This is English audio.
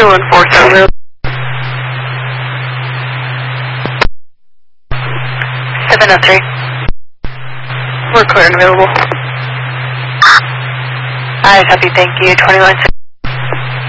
2147. 703. We're clear and available. Alright, copy, thank you. 21.